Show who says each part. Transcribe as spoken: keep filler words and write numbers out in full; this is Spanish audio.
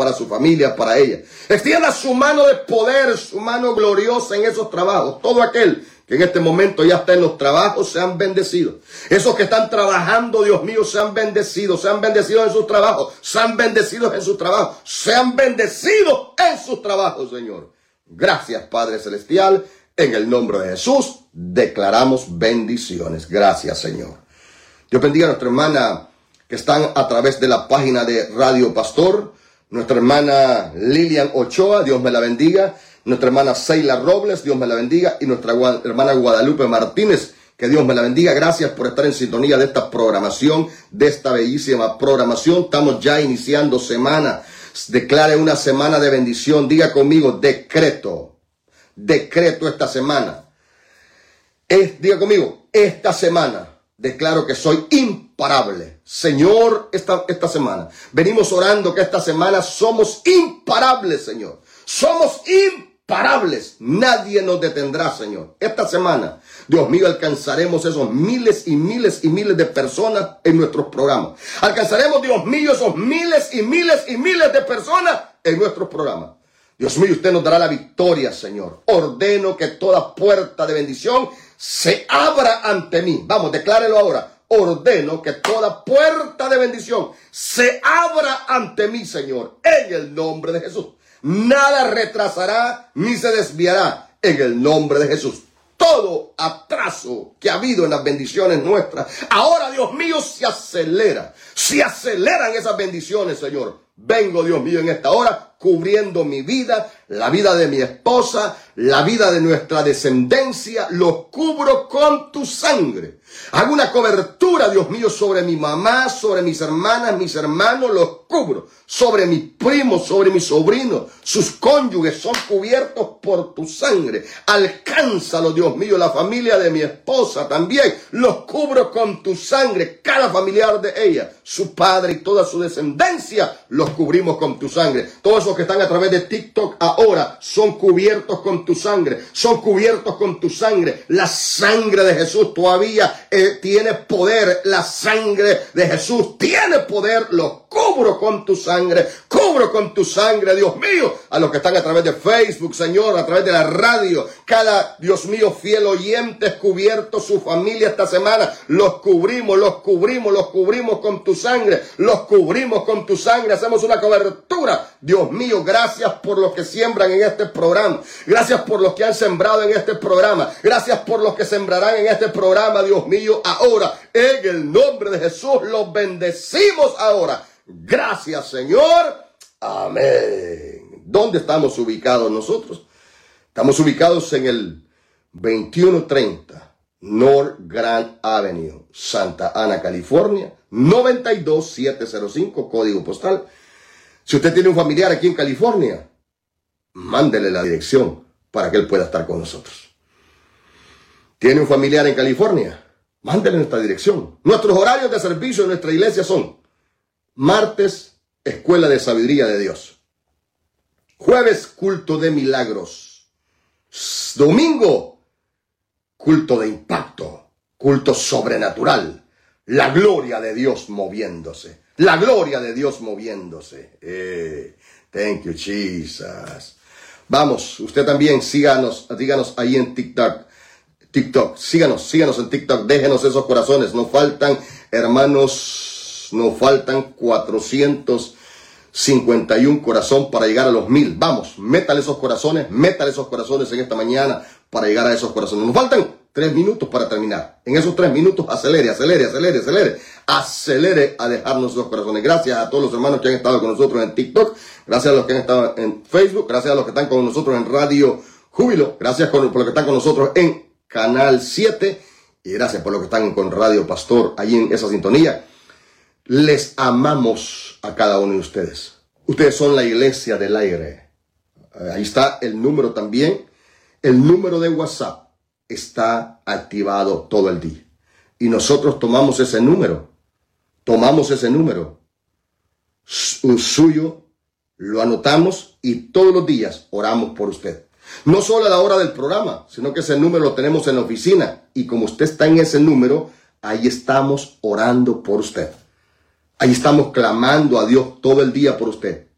Speaker 1: para su familia, para ella. Extienda su mano de poder, su mano gloriosa en esos trabajos. Todo aquel que en este momento ya está en los trabajos, sean bendecidos. Esos que están trabajando, Dios mío, sean bendecidos, sean bendecidos en sus trabajos, sean bendecidos en sus trabajos, sean bendecidos en sus trabajos, Señor. Gracias, Padre Celestial, en el nombre de Jesús, declaramos bendiciones. Gracias, Señor. Dios bendiga a nuestra hermana que están a través de la página de Radio Pastor, nuestra hermana Lilian Ochoa, Dios me la bendiga, nuestra hermana Seila Robles, Dios me la bendiga, y nuestra hermana Guadalupe Martínez, que Dios me la bendiga. Gracias por estar en sintonía de esta programación, de esta bellísima programación. Estamos ya iniciando semana. Declare una semana de bendición. Diga conmigo, decreto, decreto esta semana. Es, diga conmigo, esta semana declaro que soy imparable. Señor, esta, esta semana venimos orando que esta semana somos imparables, Señor. Somos imparables. Nadie nos detendrá, Señor. Esta semana, Dios mío, alcanzaremos esos miles y miles y miles de personas en nuestros programas. Alcanzaremos, Dios mío, esos miles y miles y miles de personas en nuestros programas. Dios mío, usted nos dará la victoria, Señor. Ordeno que toda puerta de bendición se abra ante mí. Vamos, declárelo ahora. Ordeno que toda puerta de bendición se abra ante mí, Señor, en el nombre de Jesús. Nada retrasará ni se desviará en el nombre de Jesús. Todo atraso que ha habido en las bendiciones nuestras, ahora, Dios mío, se acelera. Se aceleran esas bendiciones, Señor. Vengo, Dios mío, en esta hora, cubriendo mi vida, la vida de mi esposa, la vida de nuestra descendencia. Los cubro con tu sangre. Hago una cobertura, Dios mío, sobre mi mamá, sobre mis hermanas, mis hermanos. Los cubro sobre mis primos, sobre mis sobrinos. Sus cónyuges son cubiertos por tu sangre. Alcánzalo, Dios mío, la familia de mi esposa también. Los cubro con tu sangre. Cada familiar de ella, su padre y toda su descendencia, los cubrimos con tu sangre. Todos esos que están a través de TikTok ahora son cubiertos con tu sangre. Son cubiertos con tu sangre. La sangre de Jesús todavía eh, tiene poder. La sangre de Jesús tiene poder. Los cubro con tu sangre. Cubro con tu sangre, Dios mío, a los que están a través de Facebook, Señor, a través de la radio. Cada, Dios mío, fiel oyente es cubierto, su familia esta semana. Los cubrimos, los cubrimos, los cubrimos con tu sangre. Los cubrimos con tu sangre. Hacemos una cobertura. Dios mío, gracias por los que siembran en este programa. Gracias por los que han sembrado en este programa. Gracias por los que sembrarán en este programa, Dios mío, ahora. En el nombre de Jesús los bendecimos ahora. Gracias, Señor. Amén. ¿Dónde estamos ubicados nosotros? Estamos ubicados en el veintiuno treinta North Grand Avenue, Santa Ana, California, noventa y dos mil setecientos cinco, código postal. Si usted tiene un familiar aquí en California, mándele la dirección para que él pueda estar con nosotros. ¿Tiene un familiar en California? Mándele nuestra dirección. Nuestros horarios de servicio en nuestra iglesia son: martes, Escuela de Sabiduría de Dios. Jueves, culto de milagros. Domingo, culto de impacto, culto sobrenatural. La gloria de Dios moviéndose. La gloria de Dios moviéndose. Eh, thank you, Jesus. Vamos, usted también síganos, díganos ahí en TikTok. TikTok, síganos, síganos en TikTok. Déjenos esos corazones. Nos faltan, hermanos, nos faltan cuatrocientos cincuenta y uno corazón para llegar a los mil. Vamos, métale esos corazones, métale esos corazones en esta mañana para llegar a esos corazones. Nos faltan tres minutos para terminar. En esos tres minutos, acelere, acelere, acelere, acelere. Acelere a dejarnos esos corazones. Gracias a todos los hermanos que han estado con nosotros en TikTok. Gracias a los que han estado en Facebook. Gracias a los que están con nosotros en Radio Júbilo. Gracias por los que están con nosotros en Canal siete. Y gracias por los que están con Radio Pastor ahí en esa sintonía. Les amamos a cada uno de ustedes. Ustedes son la iglesia del aire. Ahí está el número también. El número de WhatsApp está activado todo el día. Y nosotros tomamos ese número. Tomamos ese número suyo, lo anotamos y todos los días oramos por usted. No solo a la hora del programa, sino que ese número lo tenemos en la oficina. Y como usted está en ese número, ahí estamos orando por usted. Ahí estamos clamando a Dios todo el día por usted.